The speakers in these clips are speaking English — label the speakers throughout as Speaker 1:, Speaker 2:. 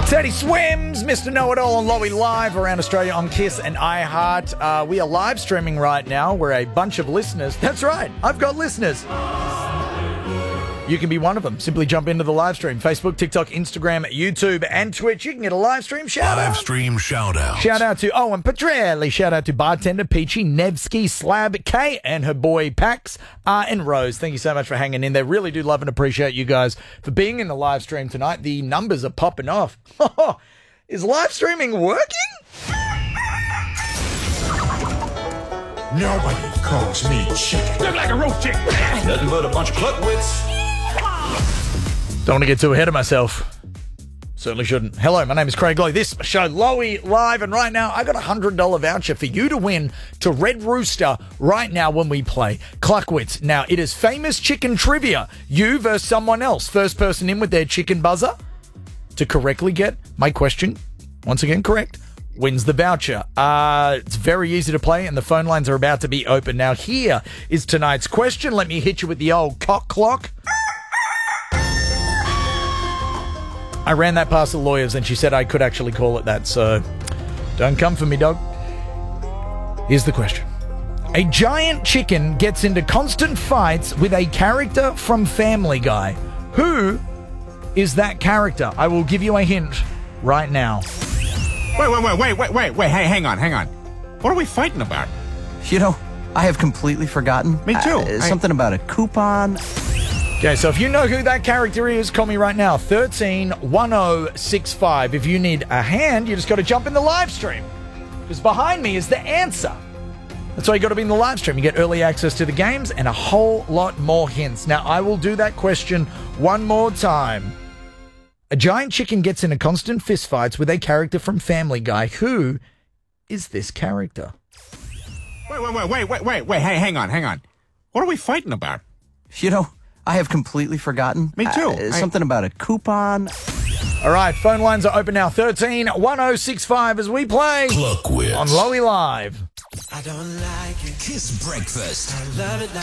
Speaker 1: Teddy Swims, Mr. Know-It-All on Lowy Live around Australia on KISS and iHeart. We are live streaming right now. We're a bunch of listeners. That's right, I've got listeners. You can be one of them. Simply jump into the live stream. Facebook, TikTok, Instagram, YouTube, and Twitch. You can get a live stream shout out.
Speaker 2: Live stream shout out.
Speaker 1: Shout out to Owen Petrelli. Shout out to Bartender Peachy, Nevsky, Slab, Kay, and her boy Pax, and Rose. Thank you so much for hanging in there. Really do love and appreciate you guys for being in the live stream tonight. The numbers are popping off. Is live streaming working?
Speaker 3: Nobody calls me chicken.
Speaker 4: Look like a roast chicken. Nothing but a bunch of cluckwits.
Speaker 1: Don't want to get too ahead of myself. Certainly shouldn't. Hello, my name is Craig Lowe. This show, Lowy Live, and right now I got a $100 voucher for you to win to Red Rooster right now when we play Cluckwits. Now, it is famous chicken trivia. You versus someone else. First person in with their chicken buzzer to correctly get my question, once again correct, wins the voucher. It's very easy to play, and the phone lines are about to be open. Now, here is tonight's question. Let me hit you with the old cock clock. I ran that past the lawyers, and she said I could actually call it that, so don't come for me, dog. Here's the question. A giant chicken gets into constant fights with a character from Family Guy. Who is that character? I will give you a hint right now.
Speaker 3: Wait. Hey, hang on. What are we fighting about?
Speaker 5: You know, I have completely forgotten.
Speaker 3: Me too.
Speaker 5: Something about a coupon.
Speaker 1: Okay, so if you know who that character is, call me right now, 131065. If you need a hand, you just got to jump in the live stream, because behind me is the answer. That's why you got to be in the live stream. You get early access to the games and a whole lot more hints. Now, I will do that question one more time. A giant chicken gets into constant fistfights with a character from Family Guy. Who is this character?
Speaker 3: Wait. Hey, hang on. What are we fighting about?
Speaker 5: You know, I have completely forgotten.
Speaker 3: Me too.
Speaker 5: Something about a coupon.
Speaker 1: All right, phone lines are open now. 131065 as we play
Speaker 2: Cluckwits
Speaker 1: on Lowy Live.
Speaker 6: I don't like it.
Speaker 7: KISS Breakfast.
Speaker 6: I love it.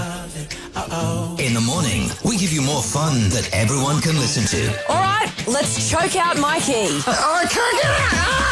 Speaker 6: Uh-oh.
Speaker 7: In the morning, we give you more fun that everyone can listen to.
Speaker 8: All right, let's choke out Mikey.
Speaker 4: I can't get out.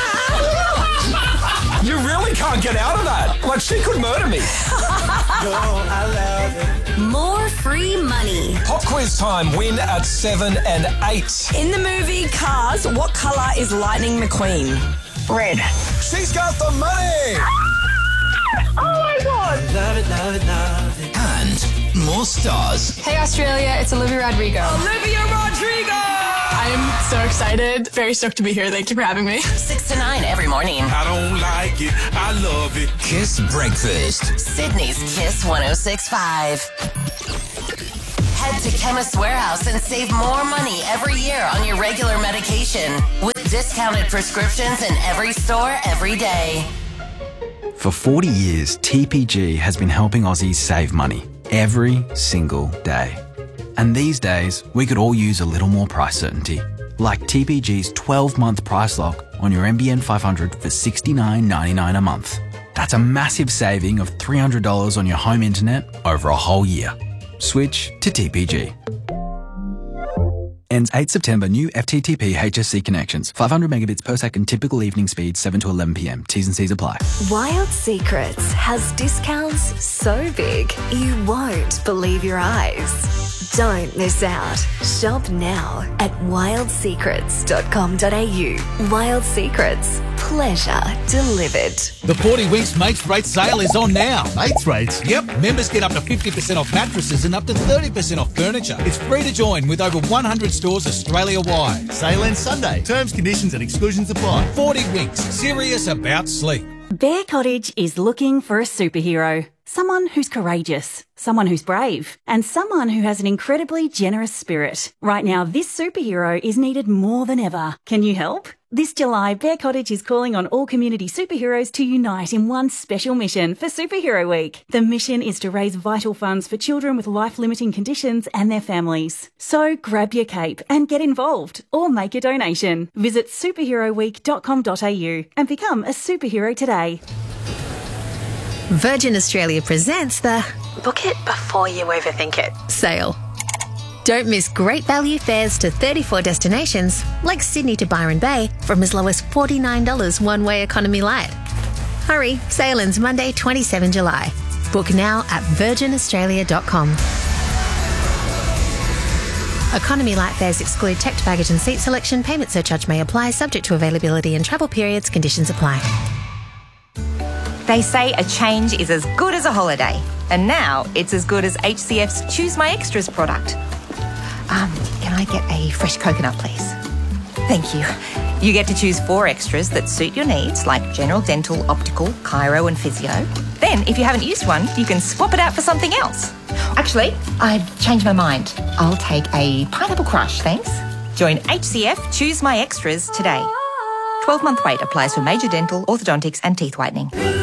Speaker 4: You really can't get out of that. Like, she could murder me.
Speaker 6: No, I love it.
Speaker 8: More free money.
Speaker 4: Pop quiz time. Win at 7 and 8.
Speaker 8: In the movie Cars, what colour is Lightning McQueen? Red.
Speaker 4: She's got the money.
Speaker 8: Oh my God.
Speaker 6: Love it.
Speaker 7: And more stars.
Speaker 9: Hey Australia, it's Olivia Rodrigo.
Speaker 8: Olivia Rodrigo.
Speaker 9: I'm so excited. Very stoked to be here. Thank you for having me.
Speaker 8: 6 to 9 every morning.
Speaker 4: I don't like it. I love it.
Speaker 7: KISS Breakfast.
Speaker 8: Sydney's KISS 106.5. Head to Chemist Warehouse and save more money every year on your regular medication with discounted prescriptions in every store every day.
Speaker 10: For 40 years, TPG has been helping Aussies save money every single day. And these days, we could all use a little more price certainty. Like TPG's 12-month price lock on your NBN 500 for $69.99 a month. That's a massive saving of $300 on your home internet over a whole year. Switch to TPG. Ends 8 September. New FTTP HSC connections. 500 megabits per second. Typical evening speed 7 to 11 p.m. T's and C's apply.
Speaker 11: Wild Secrets has discounts so big you won't believe your eyes. Don't miss out. Shop now at wildsecrets.com.au. Wild Secrets. Pleasure delivered.
Speaker 12: The 40 Winks Mates Rate sale is on now. Mates Rates? Yep. Members get up to 50% off mattresses and up to 30% off furniture. It's free to join with over 100 stores Australia-wide.
Speaker 13: Sale ends Sunday. Terms, conditions and exclusions apply.
Speaker 12: 40 Winks. Serious about sleep.
Speaker 14: Bear Cottage is looking for a superhero. Someone who's courageous, someone who's brave, and someone who has an incredibly generous spirit. Right now, this superhero is needed more than ever. Can you help? This July, Bear Cottage is calling on all community superheroes to unite in one special mission for Superhero Week. The mission is to raise vital funds for children with life-limiting conditions and their families. So grab your cape and get involved or make a donation. Visit superheroweek.com.au and become a superhero today.
Speaker 15: Virgin Australia presents the Book It Before You Overthink It sale.
Speaker 2: Don't miss great value fares to 34 destinations, like Sydney to Byron Bay, from as low as $49 one-way economy light. Hurry, sail ends Monday, 27 July. Book now at virginaustralia.com. Economy light fares exclude checked baggage and seat selection. Payment surcharge may apply, subject to availability and travel periods. Conditions apply.
Speaker 15: They say a change is as good as a holiday. And now it's as good as HCF's Choose My Extras product. Can I get a fresh coconut, please? Thank you. You get to choose 4 extras that suit your needs, like general dental, optical, chiro and physio. Then, if you haven't used one, you can swap it out for something else. Actually, I've changed my mind. I'll take a pineapple crush, thanks. Join HCF Choose My Extras today. 12-month wait applies for major dental, orthodontics and teeth whitening.